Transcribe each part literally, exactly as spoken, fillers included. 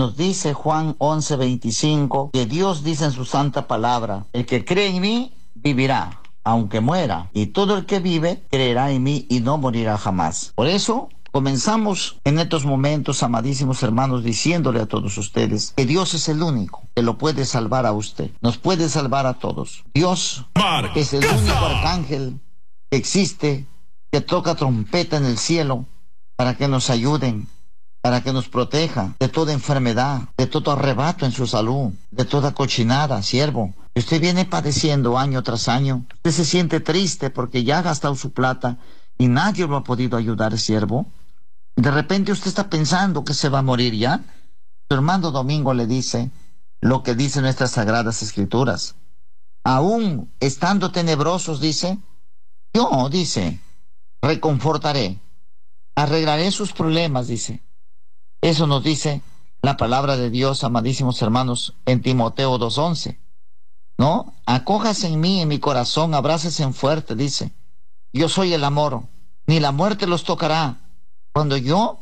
Nos dice Juan once veinticinco que Dios dice en su santa palabra: el que cree en mí vivirá, aunque muera, y todo el que vive creerá en mí y no morirá jamás. Por eso comenzamos en estos momentos, amadísimos hermanos, diciéndole a todos ustedes que Dios es el único que lo puede salvar a usted, nos puede salvar a todos. Dios es el único arcángel que existe, que toca trompeta en el cielo para que nos ayuden, para que nos proteja de toda enfermedad, de todo arrebato en su salud, de toda cochinada, siervo. Usted viene padeciendo año tras año, usted se siente triste porque ya ha gastado su plata y nadie lo ha podido ayudar, siervo. De repente usted está pensando que se va a morir ya. Su hermano Domingo le dice lo que dicen nuestras sagradas escrituras. Aún estando tenebrosos, dice, yo, dice, reconfortaré, arreglaré sus problemas, dice. Eso nos dice la palabra de Dios, amadísimos hermanos, en Timoteo dos once. ¿No? Acójase en mí, en mi corazón, abrácese en fuerte, dice. Yo soy el amor, ni la muerte los tocará. Cuando yo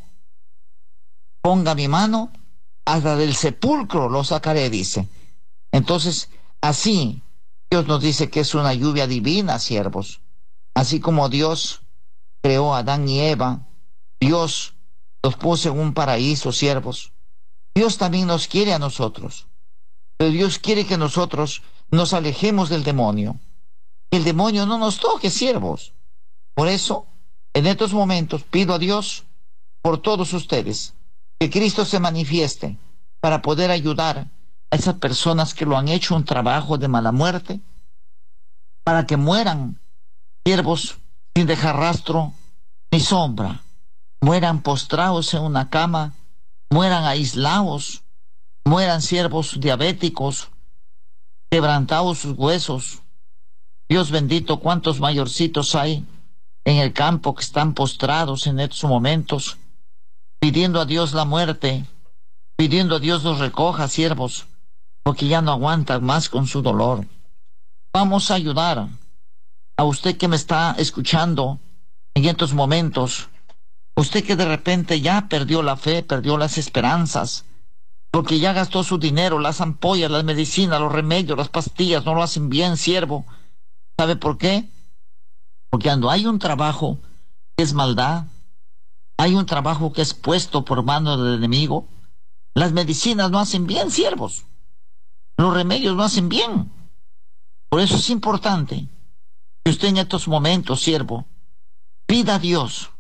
ponga mi mano, hasta del sepulcro lo sacaré, dice. Entonces, así, Dios nos dice que es una lluvia divina, siervos. Así como Dios creó a Adán y Eva, Dios los puso en un paraíso, siervos. Dios también nos quiere a nosotros. Pero Dios quiere que nosotros nos alejemos del demonio. Que el demonio no nos toque, siervos. Por eso, en estos momentos pido a Dios por todos ustedes, que Cristo se manifieste para poder ayudar a esas personas que lo han hecho un trabajo de mala muerte, para que mueran, siervos, sin dejar rastro ni sombra, mueran postrados en una cama, mueran aislados, mueran siervos diabéticos, quebrantados sus huesos. Dios bendito, cuántos mayorcitos hay en el campo que están postrados en estos momentos, pidiendo a Dios la muerte, pidiendo a Dios los recoja, siervos, porque ya no aguantan más con su dolor. Vamos a ayudar a usted que me está escuchando en estos momentos, usted que de repente ya perdió la fe, perdió las esperanzas, porque ya gastó su dinero, las ampollas, las medicinas, los remedios, las pastillas, no lo hacen bien, siervo. ¿Sabe por qué? Porque cuando hay un trabajo que es maldad, hay un trabajo que es puesto por mano del enemigo, las medicinas no hacen bien, siervos. Los remedios no hacen bien. Por eso es importante que usted en estos momentos, siervo, pida a Dios.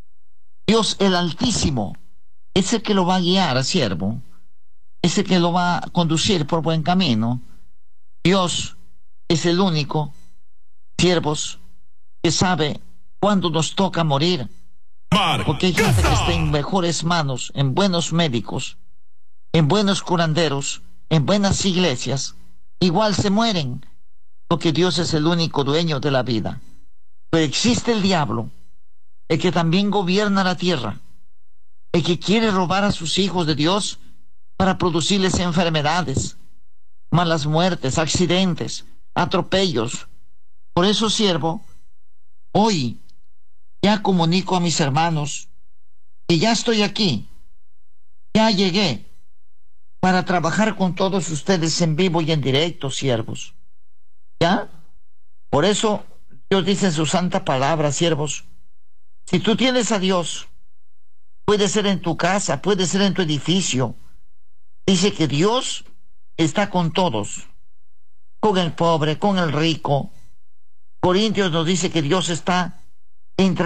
Dios el Altísimo es el que lo va a guiar, siervo. Es el que lo va a conducir por buen camino. Dios es el único, siervos, que sabe cuándo nos toca morir. Porque hay gente que está en mejores manos, en buenos médicos, en buenos curanderos, en buenas iglesias. Igual se mueren, porque Dios es el único dueño de la vida. Pero existe el diablo, el que también gobierna la tierra, el que quiere robar a sus hijos de Dios para producirles enfermedades, malas muertes, accidentes, atropellos. Por eso, siervo, hoy ya comunico a mis hermanos que ya estoy aquí, ya llegué para trabajar con todos ustedes en vivo y en directo, siervos. ¿Ya? Por eso Dios dice en su santa palabra, siervos, si tú tienes a Dios, puede ser en tu casa, puede ser en tu edificio, dice que Dios está con todos, con el pobre, con el rico. Corintios nos dice que Dios está entre